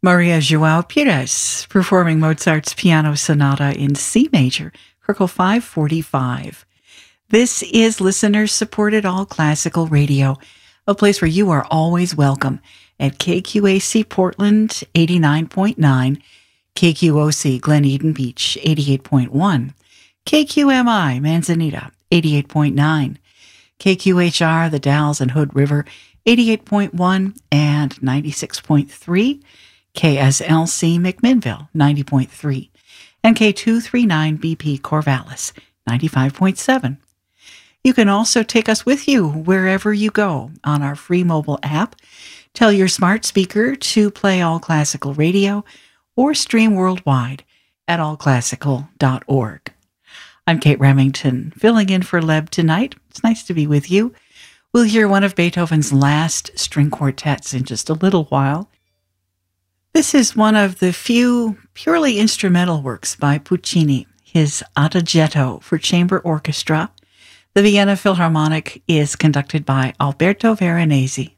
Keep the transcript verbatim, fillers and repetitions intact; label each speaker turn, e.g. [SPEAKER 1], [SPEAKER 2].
[SPEAKER 1] Maria João Pires performing Mozart's Piano Sonata in C major, Herkel five forty-five. This is listener-supported all-classical radio, a place where you are always welcome at K Q A C Portland eighty-nine point nine, K Q O C Glen Eden Beach eighty-eight point one, K Q M I Manzanita eighty-eight point nine, K Q H R The Dalles and Hood River eighty-eight point one and ninety-six point three, K S L C McMinnville ninety point three, and K two thirty-nine B P Corvallis ninety-five point seven. You can also take us with you wherever you go on our free mobile app. Tell your smart speaker to play All Classical Radio or stream worldwide at all classical dot org. I'm Kate Remington, filling in for Leb tonight. It's nice to be with you. We'll hear one of Beethoven's last string quartets in just a little while. This is one of the few purely instrumental works by Puccini, his Adagietto for chamber orchestra. The Vienna Philharmonic is conducted by Alberto Veronese.